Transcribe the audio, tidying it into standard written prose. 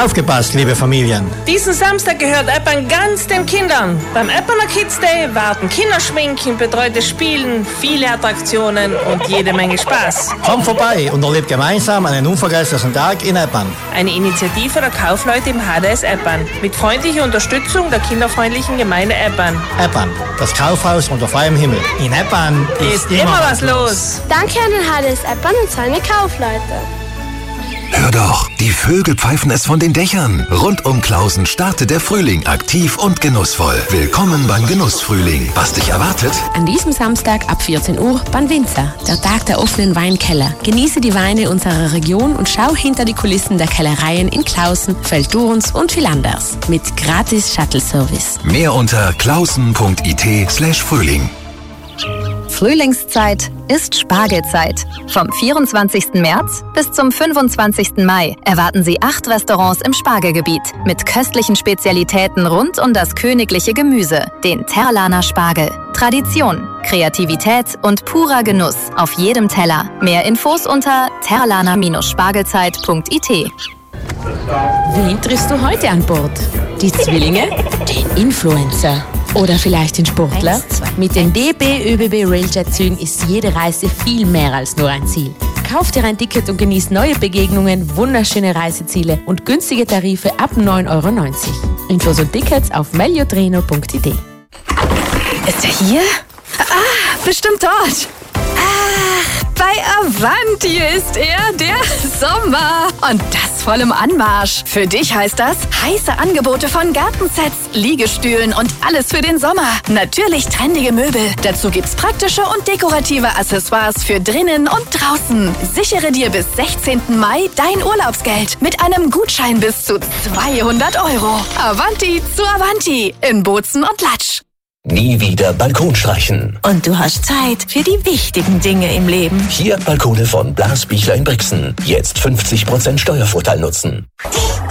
Aufgepasst, liebe Familien. Diesen Samstag gehört Eppan ganz den Kindern. Beim Eppaner Kids Day warten Kinderschminken, betreutes Spielen, viele Attraktionen und jede Menge Spaß. Kommt vorbei und erlebt gemeinsam einen unvergesslichen Tag in Eppan. Eine Initiative der Kaufleute im HDS Eppan mit freundlicher Unterstützung der kinderfreundlichen Gemeinde Eppan. Eppan, das Kaufhaus unter freiem Himmel. In Eppan ist immer was los. Danke an den HDS Eppan und seine Kaufleute. Hör doch, die Vögel pfeifen es von den Dächern. Rund um Klausen startet der Frühling aktiv und genussvoll. Willkommen beim Genussfrühling. Was dich erwartet? An diesem Samstag ab 14 Uhr beim Winzer, der Tag der offenen Weinkeller. Genieße die Weine unserer Region und schau hinter die Kulissen der Kellereien in Klausen, Feldurns und viel anders. Mit gratis Shuttle-Service. Mehr unter klausen.it/Frühling. Frühlingszeit ist Spargelzeit. Vom 24. März bis zum 25. Mai erwarten Sie 8 Restaurants im Spargelgebiet mit köstlichen Spezialitäten rund um das königliche Gemüse, den Terlaner Spargel. Tradition, Kreativität und purer Genuss auf jedem Teller. Mehr Infos unter terlaner-spargelzeit.it. Wen triffst du heute an Bord? Die Zwillinge? Den Influencer? Oder vielleicht den Sportler? Mit den DB ÖBB Railjet-Zügen ist jede Reise viel mehr als nur ein Ziel. Kauf dir ein Ticket und genieß neue Begegnungen, wunderschöne Reiseziele und günstige Tarife ab 9,90 €. Infos und Tickets auf meliotreno.it. Ist er hier? Ah, bestimmt dort. Ach, bei Avanti ist er, der Sommer. Und das voll im Anmarsch. Für dich heißt das heiße Angebote von Gartensets, Liegestühlen und alles für den Sommer. Natürlich trendige Möbel. Dazu gibt's praktische und dekorative Accessoires für drinnen und draußen. Sichere dir bis 16. Mai dein Urlaubsgeld mit einem Gutschein bis zu 200 €. Avanti zu Avanti in Bozen und Latsch. Nie wieder Balkon streichen. Und du hast Zeit für die wichtigen Dinge im Leben. Hier Balkone von Blas Bichler in Brixen. Jetzt 50% Steuervorteil nutzen.